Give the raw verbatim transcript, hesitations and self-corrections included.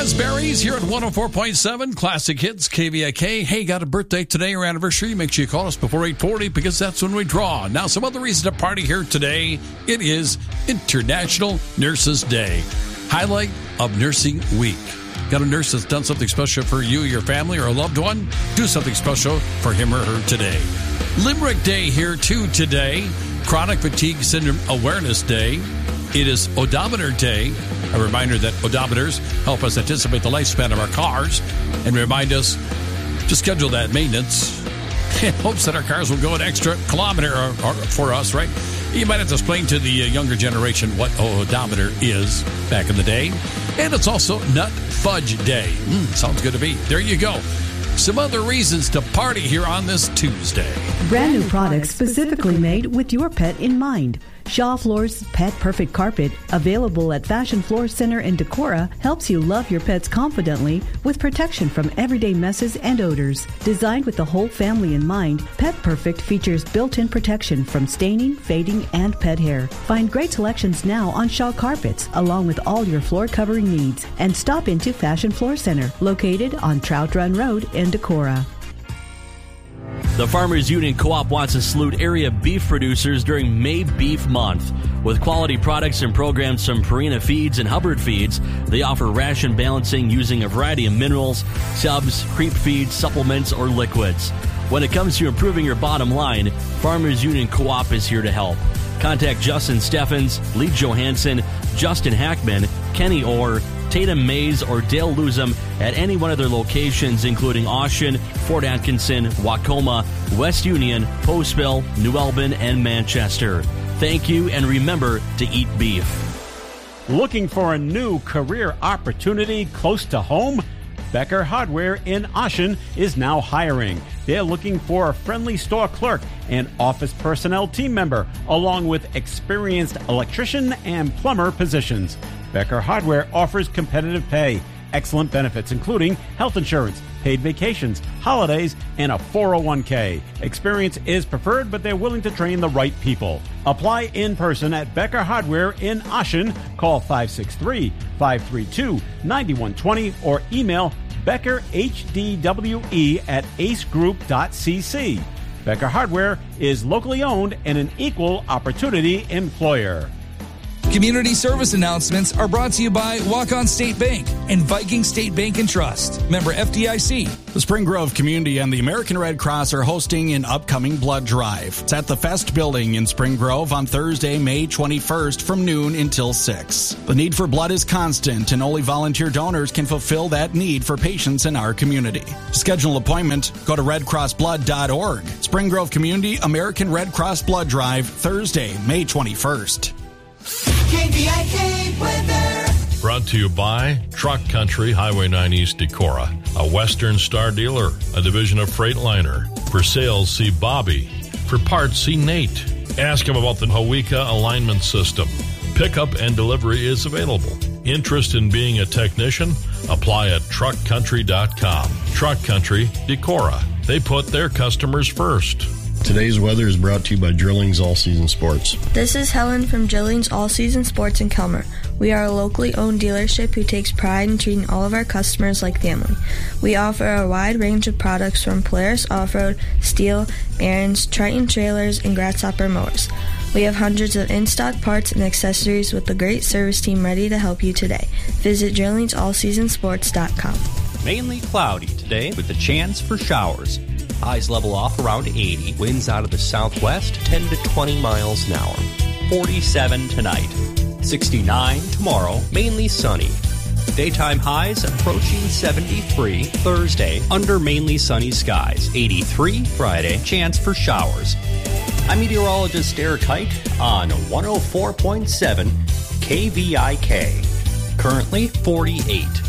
Raspberries here at one oh four point seven Classic Hits K V I K. Hey, got a birthday today or anniversary? Make sure you call us before eight forty because that's when we draw. Now, some other reason to party here today. It is International Nurses Day. Highlight of Nursing Week. Got a nurse that's done something special for you, your family, or a loved one? Do something special for him or her today. Limerick Day here too today. Chronic Fatigue Syndrome Awareness Day. It is Odometer Day. A reminder that odometers help us anticipate the lifespan of our cars and remind us to schedule that maintenance in hopes that our cars will go an extra kilometer or, or for us, right? You might have to explain to the younger generation what odometer is back in the day. And it's also Nut Fudge Day. Mm, sounds good to me. There you go. Some other reasons to party here on this Tuesday. Brand new products specifically made with your pet in mind. Shaw Floors Pet Perfect Carpet, available at Fashion Floor Center in Decorah, helps you love your pets confidently with protection from everyday messes and odors. Designed with the whole family in mind, Pet Perfect features built-in protection from staining, fading, and pet hair. Find great selections now on Shaw Carpets, along with all your floor covering needs. And stop into Fashion Floor Center, located on Trout Run Road in Decorah. The Farmers Union Co-op wants to salute area beef producers during May Beef Month. With quality products and programs from Purina Feeds and Hubbard Feeds, they offer ration balancing using a variety of minerals, subs, creep feeds, supplements, or liquids. When it comes to improving your bottom line, Farmers Union Co-op is here to help. Contact Justin Steffens, Lee Johansson, Justin Hackman, Kenny Orr, Tatum Mays, or Dale Luzum at any one of their locations, including Austin, Fort Atkinson, Wacoma, West Union, Postville, New Albin, and Manchester. Thank you, and remember to eat beef. Looking for a new career opportunity close to home? Becker Hardware in Ashen is now hiring. They're looking for a friendly store clerk and office personnel team member, along with experienced electrician and plumber positions. Becker Hardware offers competitive pay, excellent benefits, including health insurance, paid vacations, holidays, and a four oh one k. Experience is preferred, but they're willing to train the right people. Apply in person at Becker Hardware in Ashen. Call five six three, five three two, nine one two zero or email Becker H D W E at ace group dot c c. Becker Hardware is locally owned and an equal opportunity employer. Community service announcements are brought to you by Walk-On State Bank and Viking State Bank and Trust. Member F D I C. The Spring Grove community and the American Red Cross are hosting an upcoming blood drive. It's at the Fest Building in Spring Grove on Thursday, May twenty-first from noon until six. The need for blood is constant, and only volunteer donors can fulfill that need for patients in our community. To schedule an appointment, go to red cross blood dot org. Spring Grove Community American Red Cross Blood Drive, Thursday, May twenty-first. K V I K weather. Brought to you by Truck Country, Highway nine East Decorah, a Western Star dealer, a division of Freightliner. For sales, see Bobby. For parts, see Nate. Ask him about the Hawika alignment system. Pickup and delivery is available. Interest in being a technician? Apply at truck country dot com. Truck Country, Decorah. They put their customers first. Today's weather is brought to you by Drillings All Season Sports. This is Helen from Drillings All Season Sports in Kelmer. We are a locally owned dealership who takes pride in treating all of our customers like family. We offer a wide range of products from Polaris Off-Road, Steel, Aaron's, Triton trailers, and Grasshopper mowers. We have hundreds of in-stock parts and accessories with a great service team ready to help you today. Visit drillings all season sports dot com. Mainly cloudy today with a chance for showers. Highs level off around eighty. Winds out of the southwest, ten to twenty miles an hour. forty-seven tonight. sixty-nine tomorrow, mainly sunny. Daytime highs approaching seventy-three. Thursday, under mainly sunny skies. eighty-three Friday, chance for showers. I'm meteorologist Eric Hite on one oh four point seven K V I K. Currently forty-eight.